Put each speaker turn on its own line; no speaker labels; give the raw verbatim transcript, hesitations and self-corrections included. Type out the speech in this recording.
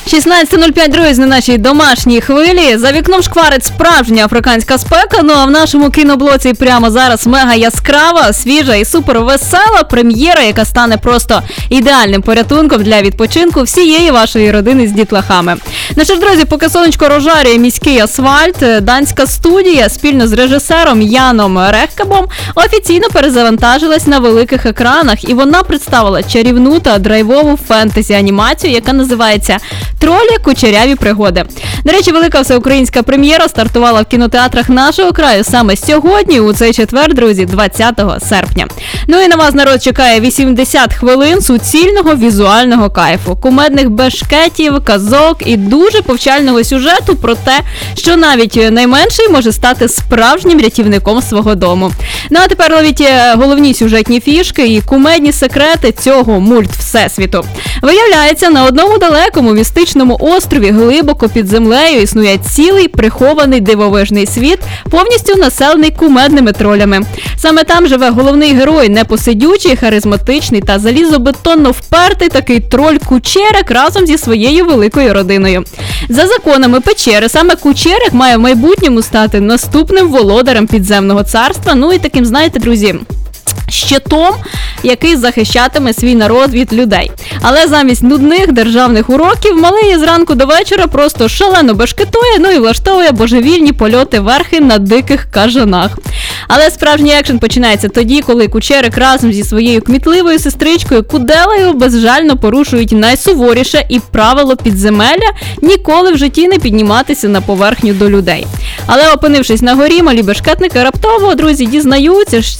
шістнадцята нуль п'ять, друзі, на нашій домашній хвилі. За вікном шкварить справжня африканська спека, ну а в нашому кіноблоці прямо зараз мега яскрава, свіжа і супер весела прем'єра, яка стане просто ідеальним порятунком для відпочинку всієї вашої родини з дітлахами. Ну що ж, друзі, поки сонечко розжарює міський асфальт, данська студія спільно з режисером Яном Рехкебом офіційно перезавантажилась на великих екранах, і вона представила чарівну та драйвову фентезі-анімацію, яка називається «Тролі. Кучеряві пригоди». До речі, велика всеукраїнська прем'єра стартувала в кінотеатрах нашого краю саме сьогодні, у цей четвер, друзі, двадцятого серпня. Ну і на вас, народ, чекає вісімдесят хвилин суцільного візуального кайфу, кумедних бешкетів, казок і дуже повчального сюжету про те, що навіть найменший може стати справжнім рятівником свого дому. Ну а тепер ловіть головні сюжетні фішки і кумедні секрети цього мультфсесвіту. Виявляється, на одному далекому містичному острові глибоко під землею існує цілий прихований дивовижний світ, повністю населений кумедними тролями. Саме там живе головний герой, непосидючий, харизматичний та залізобетонно впертий такий троль Кучерик разом зі своєю великою родиною. За законами печери, саме Кучерик має в майбутньому стати наступним володарем підземного царства, ну і таким, знаєте, друзі, щитом, який захищатиме свій народ від людей. Але замість нудних державних уроків малий зранку до вечора просто шалено бешкетує, ну і влаштовує божевільні польоти верхи на диких кажанах. Але справжній екшен починається тоді, коли Кучерик разом зі своєю кмітливою сестричкою Куделею безжально порушують найсуворіше і правило підземелля – ніколи в житті не підніматися на поверхню до людей. Але опинившись на горі, малі бешкетники раптово, друзі, дізнаються,